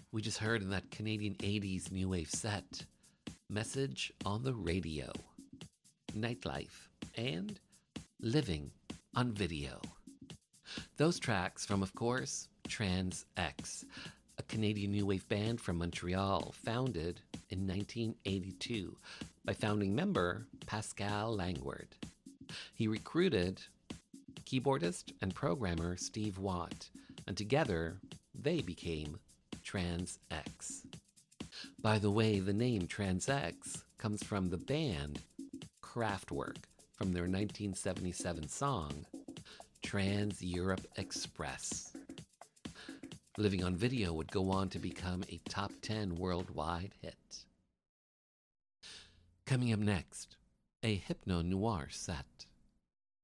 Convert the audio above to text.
We just heard in that Canadian 80s new wave set, Message on the Radio, Nightlife, and Living on Video. Those tracks from, of course, Trans X, a Canadian new wave band from Montreal founded in 1982 by founding member Pascal Langward. He recruited keyboardist and programmer Steve Watt, and together they became Trans X. By the way, the name Trans X comes from the band Kraftwerk from their 1977 song Trans Europe Express. Living on Video would go on to become a top 10 worldwide hit. Coming up next, a hypno-noir set.